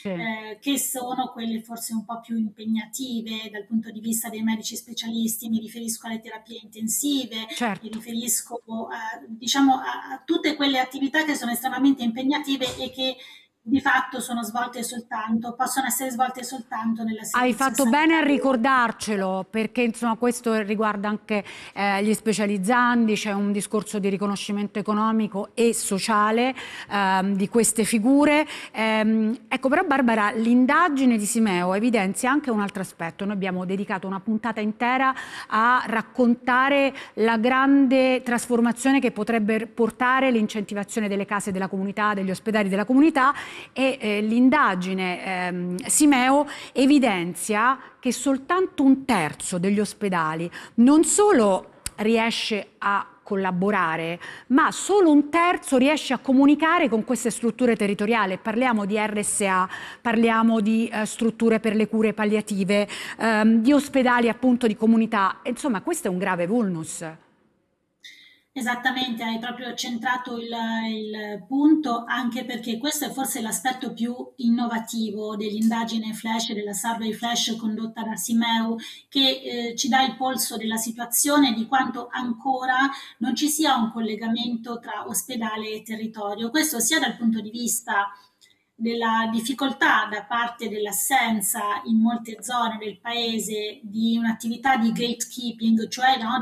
Sì. che sono quelle forse un po' più impegnative dal punto di vista dei medici specialisti. Mi riferisco alle terapie intensive, mi Certo. riferisco a, diciamo, a tutte quelle attività che sono estremamente impegnative e che di fatto possono essere svolte soltanto nel Hai servizio fatto bene a sanitario. ricordarcelo, perché insomma questo riguarda anche gli specializzandi, c'è un discorso di riconoscimento economico e sociale di queste figure. Ecco, però Barbara, l'indagine di Simeo evidenzia anche un altro aspetto. Noi abbiamo dedicato una puntata intera a raccontare la grande trasformazione che potrebbe portare l'incentivazione delle case della comunità, degli ospedali della comunità, e l'indagine Simeo evidenzia che soltanto un terzo degli ospedali non solo riesce a collaborare, ma solo un terzo riesce a comunicare con queste strutture territoriali. Parliamo di RSA, parliamo di strutture per le cure palliative, di ospedali appunto di comunità. Insomma, questo è un grave vulnus. Esattamente, hai proprio centrato il punto, anche perché questo è forse l'aspetto più innovativo dell'indagine Flash, della survey Flash condotta da Simeu, che ci dà il polso della situazione, di quanto ancora non ci sia un collegamento tra ospedale e territorio. Questo sia dal punto di vista della difficoltà da parte dell'assenza in molte zone del paese di un'attività di gatekeeping, cioè no,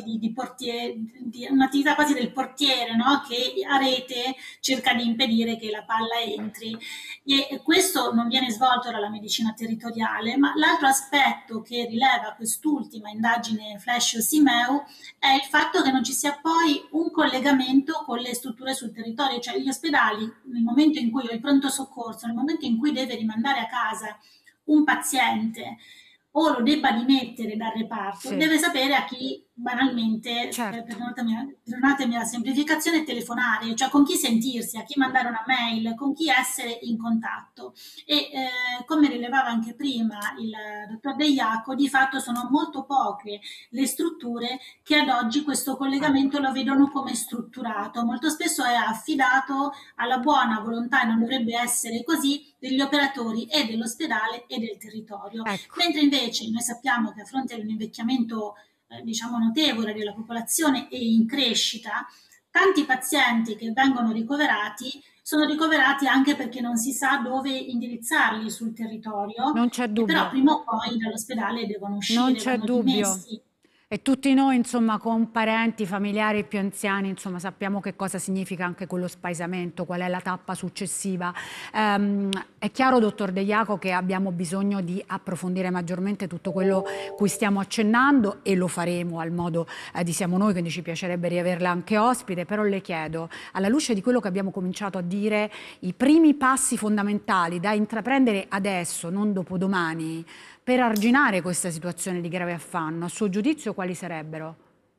di un'attività quasi del portiere, no, che a rete cerca di impedire che la palla entri. E questo non viene svolto dalla medicina territoriale, ma l'altro aspetto che rileva quest'ultima indagine Flash Simeu è il fatto che non ci sia poi un collegamento con le strutture sul territorio, cioè gli ospedali nel momento in cui, o il pronto soccorso, nel momento in cui deve rimandare a casa un paziente o lo debba dimettere dal reparto, Sì, deve sapere a chi banalmente, certo. perdonatemi la semplificazione, telefonare, cioè con chi sentirsi, a chi mandare una mail, con chi essere in contatto. E come rilevava anche prima il dottor De Iaco, di fatto sono molto poche le strutture che ad oggi questo Ecco. collegamento lo vedono come strutturato. Molto spesso è affidato alla buona volontà, e non dovrebbe essere così, degli operatori e dell'ospedale e del territorio. Ecco. Mentre invece noi sappiamo che a fronte di un invecchiamento diciamo notevole della popolazione e in crescita, tanti pazienti che vengono ricoverati sono ricoverati anche perché non si sa dove indirizzarli sul territorio, Non c'è e però dubbio. prima o poi dall'ospedale devono Non uscire, c'è vanno dubbio. dimessi. E tutti noi, insomma, con parenti, familiari più anziani, insomma, sappiamo che cosa significa anche quello spaesamento, qual è la tappa successiva. È chiaro, dottor De Iaco, che abbiamo bisogno di approfondire maggiormente tutto quello cui stiamo accennando, e lo faremo al modo di Siamo Noi, quindi ci piacerebbe riaverla anche ospite, però le chiedo, alla luce di quello che abbiamo cominciato a dire, i primi passi fondamentali da intraprendere adesso, non dopodomani, per arginare questa situazione di grave affanno, a suo giudizio quali sarebbero?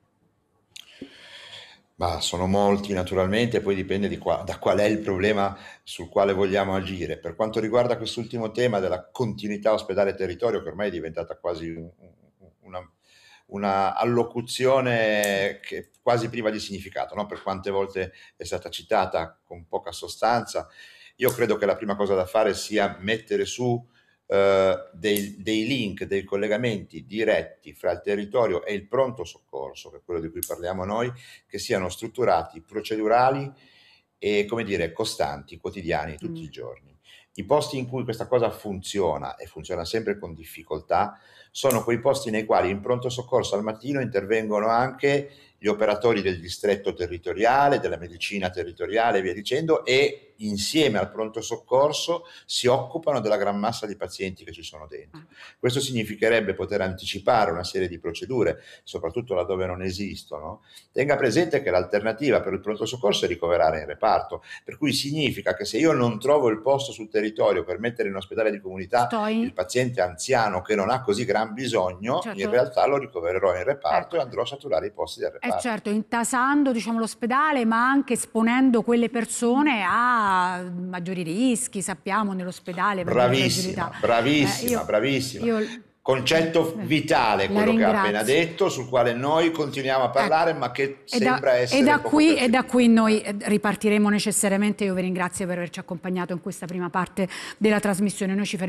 Ma sono molti naturalmente, poi dipende da qual è il problema sul quale vogliamo agire. Per quanto riguarda quest'ultimo tema della continuità ospedale-territorio, che ormai è diventata quasi una, una allocuzione che quasi priva di significato, no? Per quante volte è stata citata con poca sostanza, io credo che la prima cosa da fare sia mettere su dei link, dei collegamenti diretti fra il territorio e il pronto soccorso, che è quello di cui parliamo noi, che siano strutturati, procedurali e, come dire, costanti, quotidiani, tutti Mm. i giorni. I posti in cui questa cosa funziona, e funziona sempre con difficoltà, sono quei posti nei quali in pronto soccorso al mattino intervengono anche gli operatori del distretto territoriale, della medicina territoriale e via dicendo, e insieme al pronto soccorso si occupano della gran massa di pazienti che ci sono dentro. Ecco. Questo significherebbe poter anticipare una serie di procedure, soprattutto laddove non esistono. Tenga presente che l'alternativa per il pronto soccorso è ricoverare in reparto, per cui significa che se io non trovo il posto sul territorio per mettere in ospedale di comunità Sto in... il paziente anziano che non ha così gran bisogno, in Certo, realtà lo ricovererò in reparto ecco. e andrò a saturare i posti del E reparto. certo, intasando, diciamo, l'ospedale, ma anche esponendo quelle persone a maggiori rischi, sappiamo, nell'ospedale, maggiori fragilità. Bravissima, bravissima, Io, bravissima. io concetto vitale quello che ha appena detto, sul quale noi continuiamo a parlare, ma che sembra essere e da qui noi ripartiremo necessariamente. Io vi ringrazio per averci accompagnato in questa prima parte della trasmissione. Noi ci